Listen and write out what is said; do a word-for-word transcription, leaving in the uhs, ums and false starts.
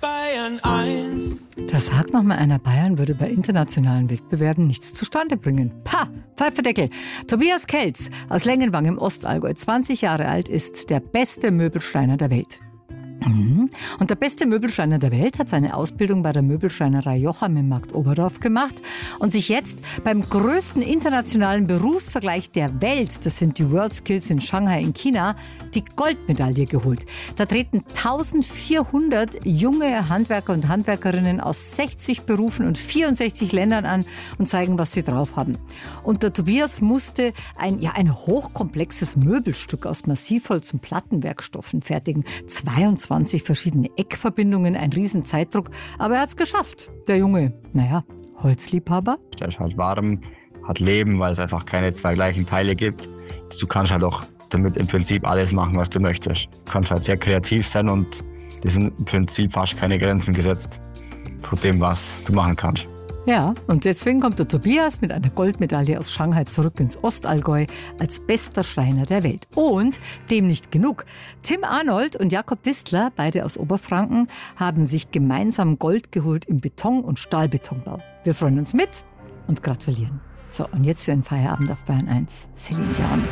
Bayern eins. Da sagt noch mal einer, Bayern würde bei internationalen Wettbewerben nichts zustande bringen. Pah, Pfeiferdeckel. Tobias Kelz aus Lengenwang im Ostallgäu, zwanzig Jahre alt, ist der beste Möbelschreiner der Welt. Mhm. Und der beste Möbelschreiner der Welt hat seine Ausbildung bei der Möbelschreinerei Jocham im Markt Oberdorf gemacht und sich jetzt beim größten internationalen Berufsvergleich der Welt, das sind die World Skills in Shanghai in China, die Goldmedaille geholt. Da treten eintausendvierhundert junge Handwerker und Handwerkerinnen aus sechzig Berufen und vierundsechzig Ländern an und zeigen, was sie drauf haben. Und der Tobias musste ein, ja, ein hochkomplexes Möbelstück aus Massivholz und Plattenwerkstoffen fertigen. zweiundzwanzig verschiedene Eckverbindungen, ein Riesenzeitdruck. Aber er hat es geschafft. Der Junge, naja, Holzliebhaber. Der ist halt warm, hat Leben, weil es einfach keine zwei gleichen Teile gibt. Du kannst halt auch damit im Prinzip alles machen, was du möchtest. Du kannst halt sehr kreativ sein und dir sind im Prinzip fast keine Grenzen gesetzt von dem, was du machen kannst. Ja, und deswegen kommt der Tobias mit einer Goldmedaille aus Shanghai zurück ins Ostallgäu als bester Schreiner der Welt. Und dem nicht genug. Tim Arnold und Jakob Distler, beide aus Oberfranken, haben sich gemeinsam Gold geholt im Beton- und Stahlbetonbau. Wir freuen uns mit und gratulieren. So, und jetzt für einen Feierabend auf Bayern eins. Celine Dion.